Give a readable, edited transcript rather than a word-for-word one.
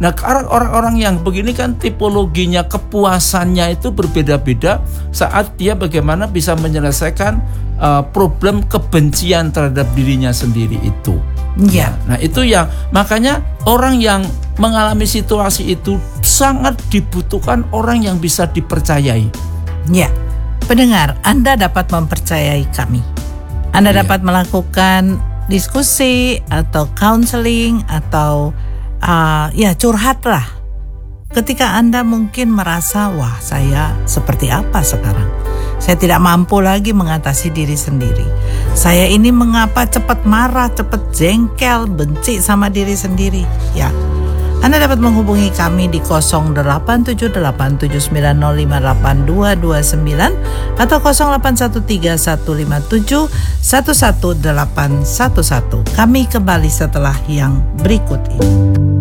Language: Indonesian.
Nah, orang-orang yang begini kan tipologinya kepuasannya itu berbeda-beda saat dia bagaimana bisa menyelesaikan problem kebencian terhadap dirinya sendiri itu. Ya. Nah, itu yang makanya orang yang mengalami situasi itu sangat dibutuhkan orang yang bisa dipercayai. Ya. Pendengar, Anda dapat mempercayai kami. Anda dapat melakukan diskusi atau counseling atau curhatlah. Ketika Anda mungkin merasa, wah saya seperti apa sekarang? Saya tidak mampu lagi mengatasi diri sendiri. Saya ini mengapa cepat marah, cepat jengkel, benci sama diri sendiri? Ya, Anda dapat menghubungi kami di 087879058229 atau 081315711811. Kami kembali setelah yang berikut ini.